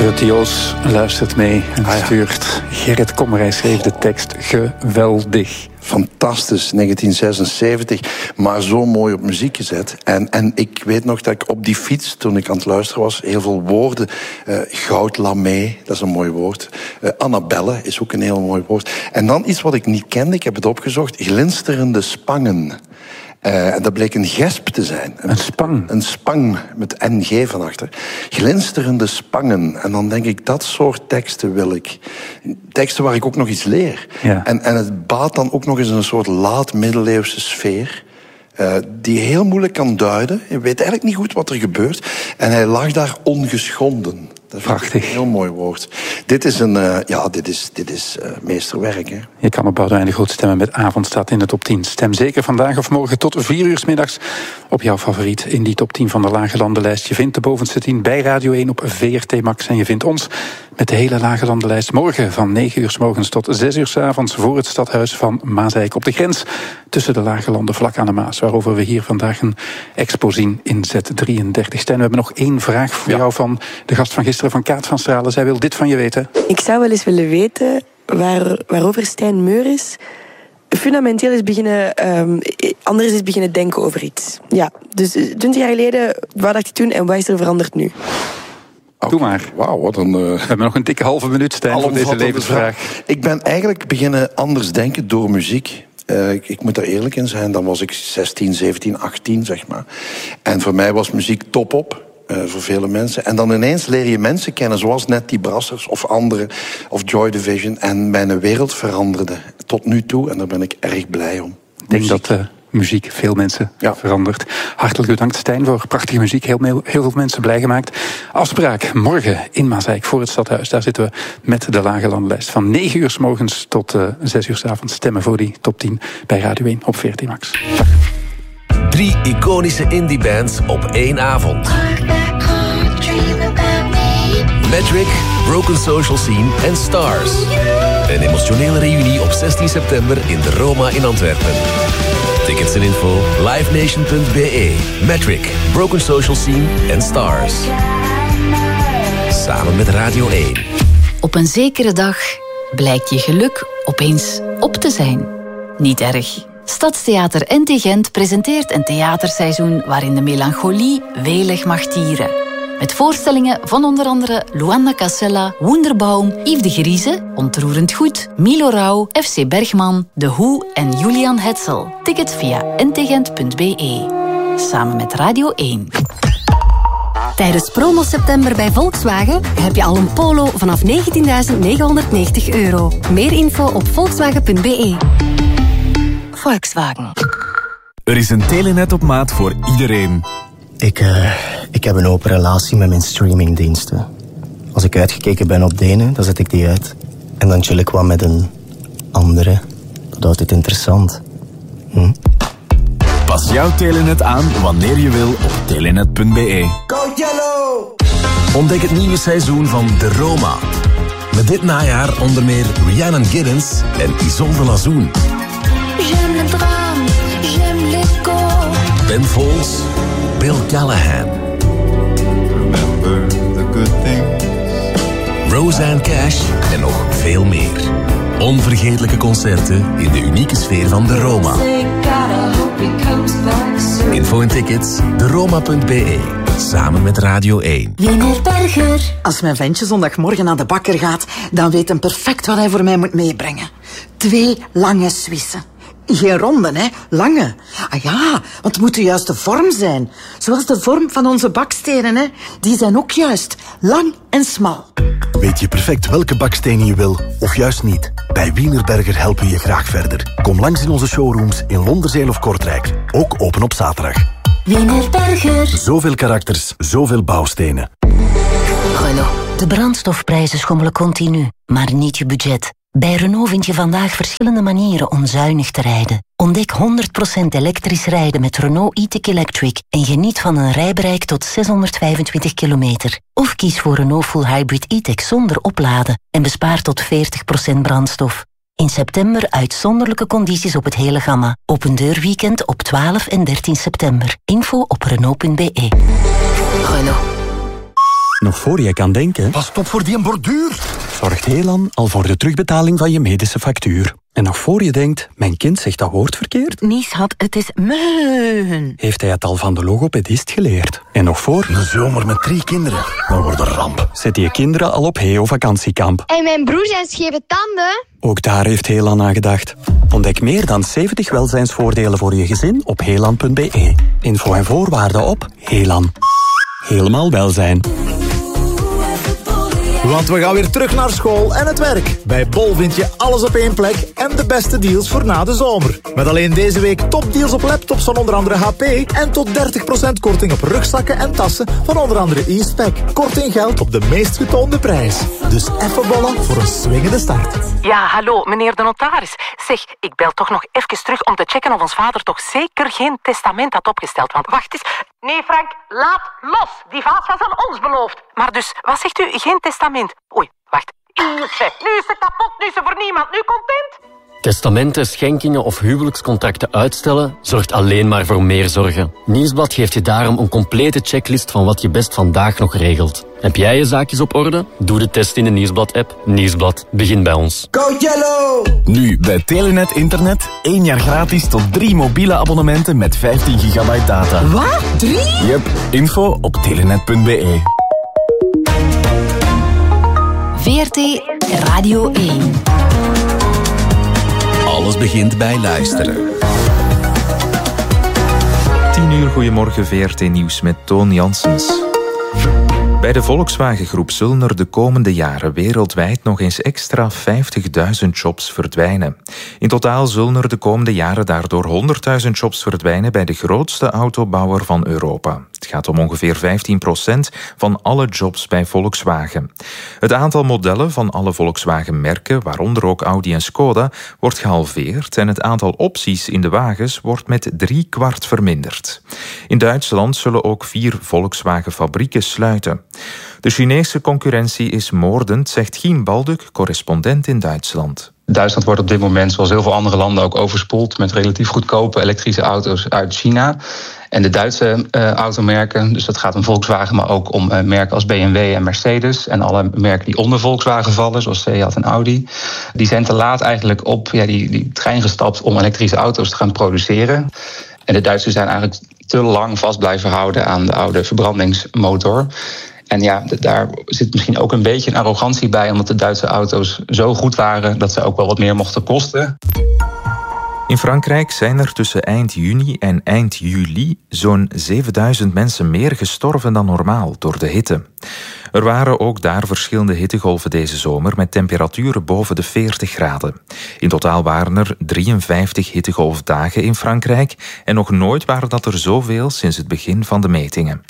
Rutte Joos luistert mee en stuurt. Gerrit Kommerij schreef de tekst geweldig. Fantastisch, 1976, maar zo mooi op muziek gezet. En ik weet nog dat ik op die fiets, toen ik aan het luisteren was, heel veel woorden. Goudlamé, dat is een mooi woord. Annabelle is ook een heel mooi woord. En dan iets wat ik niet kende, ik heb het opgezocht. Glinsterende spangen. En dat bleek een gesp te zijn. Een spang? Een spang, met NG van achter. Glinsterende spangen. En dan denk ik, dat soort teksten wil ik. Teksten waar ik ook nog iets leer. Ja. En het baat dan ook nog eens een soort laat-middeleeuwse sfeer. Die heel moeilijk kan duiden. Je weet eigenlijk niet goed wat er gebeurt. En hij lag daar ongeschonden. Dat vind ik een heel mooi woord. Dit is dit is meesterwerk. Hè? Je kan op Boudewijn de Groot stemmen met Avondstad in de top 10. Stem zeker vandaag of morgen tot 4 uur 's middags op jouw favoriet in die top 10 van de Lage Landenlijst. Je vindt de bovenste 10 bij Radio 1 op VRT Max. En je vindt ons met de hele Lage Landenlijst morgen van 9 uur 's morgens tot 6 uur 's avonds voor het stadhuis van Maaseik op de grens tussen de Lage Landen vlak aan de Maas. Waarover we hier vandaag een expo zien in Z33. Stijn, we hebben nog 1 vraag voor jou van de gast van gisteren, van Kaat van Stralen. Zij wil dit van je weten. Ik zou wel eens willen weten waarover Stijn Meuris fundamenteel anders is beginnen denken over iets. Ja, dus 20 jaar geleden, wat dacht hij toen en wat is er veranderd nu? Doe maar. Wauw, wat een... We hebben nog een dikke halve minuut, Stijn, voor deze levensvraag. Ik ben eigenlijk beginnen anders denken door muziek. Ik moet er eerlijk in zijn, dan was ik 16, 17, 18, zeg maar. En voor mij was muziek top op. Voor vele mensen. En dan ineens leer je mensen kennen, zoals net die Brassers of anderen, of Joy Division. En mijn wereld veranderde tot nu toe. En daar ben ik erg blij om. Ik denk dat muziek veel mensen verandert. Hartelijk bedankt, Stijn, voor prachtige muziek. Heel veel mensen blij gemaakt. Afspraak morgen in Maaseik voor het stadhuis. Daar zitten we met de Lage Landenlijst. Van 9 uur 's morgens tot 6 uur 's avonds stemmen voor die top 10 bij Radio 1 op VRT Max. 3 iconische indie-bands op 1 avond. Metric, Broken Social Scene en Stars. Een emotionele reunie op 16 september in de Roma in Antwerpen. Tickets en info livenation.be. Metric, Broken Social Scene en Stars. Samen met Radio 1. Op een zekere dag blijkt je geluk opeens op te zijn. Niet erg. Stadstheater NT Gent presenteert een theaterseizoen waarin de melancholie welig mag tieren. Met voorstellingen van onder andere Luanda Casella, Wunderbaum, Yves de Grieze, Ontroerend Goed, Milo Rauw, FC Bergman, De Hoe en Julian Hetzel. Tickets via ntgent.be. Samen met Radio 1. Tijdens promo september bij Volkswagen heb je al een Polo vanaf €19.990. Meer info op volkswagen.be. Volkswagen. Er is een Telenet op maat voor iedereen. Ik heb een open relatie met mijn streamingdiensten. Als ik uitgekeken ben op de ene, dan zet ik die uit. En dan chill ik wat met een andere. Dat houdt het interessant. Pas jouw Telenet aan wanneer je wil op telenet.be. Go Yellow! Ontdek het nieuwe seizoen van De Roma. Met dit najaar onder meer Rhiannon Giddens en Isolde Lazoen. J'aime le drame, j'aime l'écho. Ben Folds, Bill Callahan. Remember the good things. Roseanne Cash en nog veel meer. Onvergetelijke concerten in de unieke sfeer van De Roma. Info en tickets, deroma.be. Samen met Radio 1. Wienerberger. Als mijn ventje zondagmorgen naar de bakker gaat, dan weet hij perfect wat hij voor mij moet meebrengen. 2 lange Swissen. Geen ronde, hè? Lange. Ah ja, want het moet de juiste vorm zijn. Zoals de vorm van onze bakstenen, hè? Die zijn ook juist. Lang en smal. Weet je perfect welke bakstenen je wil, of juist niet? Bij Wienerberger helpen we je graag verder. Kom langs in onze showrooms in Londerzeel of Kortrijk. Ook open op zaterdag. Wienerberger. Zoveel karakters, zoveel bouwstenen. Renault. De brandstofprijzen schommelen continu, maar niet je budget. Bij Renault vind je vandaag verschillende manieren om zuinig te rijden. Ontdek 100% elektrisch rijden met Renault e-tech Electric en geniet van een rijbereik tot 625 kilometer. Of kies voor Renault Full Hybrid e-tech zonder opladen en bespaar tot 40% brandstof. In september uitzonderlijke condities op het hele gamma. Open deurweekend op 12 en 13 september. Info op Renault.be. Renault. Nog voor je kan denken... Pas op voor die borduur! Zorgt Helan al voor de terugbetaling van je medische factuur. En nog voor je denkt, mijn kind zegt dat woord verkeerd... Nee, schat, het is meun. Heeft hij het al van de logopedist geleerd. En nog voor... Een zomer met 3 kinderen. Dan wordt een ramp. Zet je kinderen al op Heo-vakantiekamp. En mijn broer zijn scheve tanden. Ook daar heeft Helan aan gedacht. Ontdek meer dan 70 welzijnsvoordelen voor je gezin op helan.be. Info en voorwaarden op Helan. Helemaal welzijn. Want we gaan weer terug naar school en het werk. Bij Bol vind je alles op één plek en de beste deals voor na de zomer. Met alleen deze week topdeals op laptops van onder andere HP en tot 30% korting op rugzakken en tassen van onder andere Eastpak. Korting geldt op de meest getoonde prijs. Dus even bollen voor een swingende start. Ja, hallo, meneer de notaris. Zeg, ik bel toch nog even terug om te checken of ons vader toch zeker geen testament had opgesteld. Want wacht eens. Nee, Frank, laat los. Die vaas was aan ons beloofd. Maar dus, wat zegt u? Geen testament? Oei, wacht. Ilse, nu is ze kapot, nu is ze voor niemand. Nu content? Testamenten, schenkingen of huwelijkscontracten uitstellen zorgt alleen maar voor meer zorgen. Nieuwsblad geeft je daarom een complete checklist van wat je best vandaag nog regelt. Heb jij je zaakjes op orde? Doe de test in de Nieuwsblad-app. Nieuwsblad, begin bij ons. Code Yellow! Nu bij Telenet Internet 1 jaar gratis tot 3 mobiele abonnementen met 15 gigabyte data. Wat? 3? Yep, info op telenet.be. VRT Radio 1. Alles begint bij luisteren. 10 uur, goedemorgen, VRT Nieuws met Toon Janssens. Bij de Volkswagen Groep zullen er de komende jaren wereldwijd nog eens extra 50.000 jobs verdwijnen. In totaal zullen er de komende jaren daardoor 100.000 jobs verdwijnen bij de grootste autobouwer van Europa. Het gaat om ongeveer 15% van alle jobs bij Volkswagen. Het aantal modellen van alle Volkswagen-merken, waaronder ook Audi en Skoda, wordt gehalveerd en het aantal opties in de wagens wordt met 3/4 verminderd. In Duitsland zullen ook 4 Volkswagen-fabrieken sluiten. De Chinese concurrentie is moordend, zegt Gien Balduk, correspondent in Duitsland. Duitsland wordt op dit moment, zoals heel veel andere landen, ook overspoeld met relatief goedkope elektrische auto's uit China. En de Duitse automerken, dus dat gaat om Volkswagen, maar ook om merken als BMW en Mercedes. En alle merken die onder Volkswagen vallen, zoals Seat en Audi. Die zijn te laat eigenlijk op die trein gestapt om elektrische auto's te gaan produceren. En de Duitsers zijn eigenlijk te lang vast blijven houden aan de oude verbrandingsmotor. En ja, daar zit misschien ook een beetje een arrogantie bij, omdat de Duitse auto's zo goed waren dat ze ook wel wat meer mochten kosten. In Frankrijk zijn er tussen eind juni en eind juli zo'n 7000 mensen meer gestorven dan normaal door de hitte. Er waren ook daar verschillende hittegolven deze zomer met temperaturen boven de 40 graden. In totaal waren er 53 hittegolfdagen in Frankrijk en nog nooit waren dat er zoveel sinds het begin van de metingen.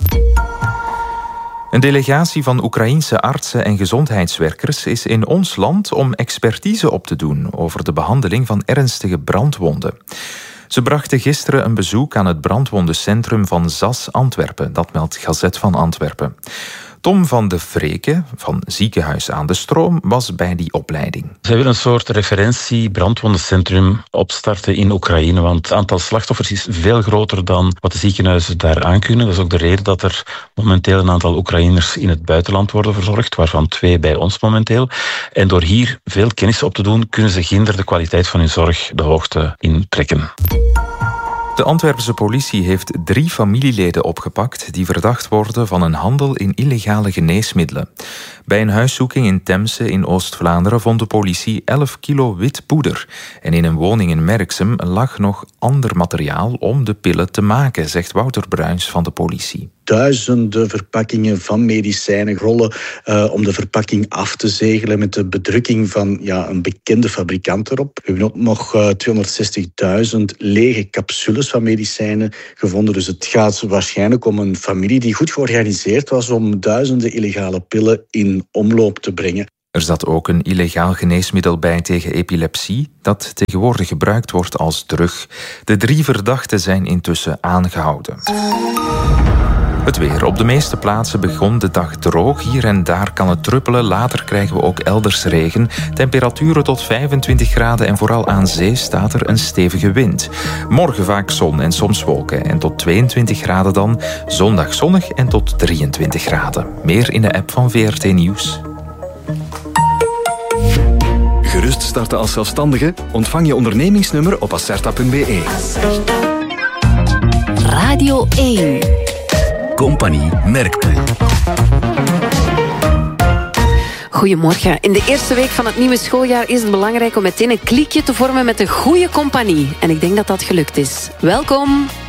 Een delegatie van Oekraïense artsen en gezondheidswerkers is in ons land om expertise op te doen over de behandeling van ernstige brandwonden. Ze brachten gisteren een bezoek aan het brandwondencentrum van ZAS Antwerpen, dat meldt Gazet van Antwerpen. Tom van de Vreken van Ziekenhuis aan de Stroom was bij die opleiding. Ze willen een soort referentie brandwondencentrum opstarten in Oekraïne, want het aantal slachtoffers is veel groter dan wat de ziekenhuizen daar aankunnen. Dat is ook de reden dat er momenteel een aantal Oekraïners in het buitenland worden verzorgd, waarvan 2 bij ons momenteel. En door hier veel kennis op te doen, kunnen ze ginder de kwaliteit van hun zorg de hoogte intrekken. De Antwerpse politie heeft 3 familieleden opgepakt die verdacht worden van een handel in illegale geneesmiddelen. Bij een huiszoeking in Temse in Oost-Vlaanderen vond de politie 11 kilo wit poeder. En in een woning in Merksem lag nog ander materiaal om de pillen te maken, zegt Wouter Bruins van de politie. Duizenden verpakkingen van medicijnen rollen om de verpakking af te zegelen met de bedrukking van een bekende fabrikant erop. We hebben ook nog 260.000 lege capsules van medicijnen gevonden. Dus het gaat waarschijnlijk om een familie die goed georganiseerd was om duizenden illegale pillen in omloop te brengen. Er zat ook een illegaal geneesmiddel bij tegen epilepsie, dat tegenwoordig gebruikt wordt als drug. De 3 verdachten zijn intussen aangehouden. Het weer. Op de meeste plaatsen begon de dag droog. Hier en daar kan het druppelen. Later krijgen we ook elders regen. Temperaturen tot 25 graden en vooral aan zee staat er een stevige wind. Morgen vaak zon en soms wolken en tot 22 graden dan. Zondag zonnig en tot 23 graden. Meer in de app van VRT Nieuws. Gerust starten als zelfstandige? Ontvang je ondernemingsnummer op acerta.be. Radio 1. Compagnie Merkte. Goedemorgen. In de eerste week van het nieuwe schooljaar is het belangrijk om meteen een kliekje te vormen met een goede compagnie. En ik denk dat dat gelukt is. Welkom.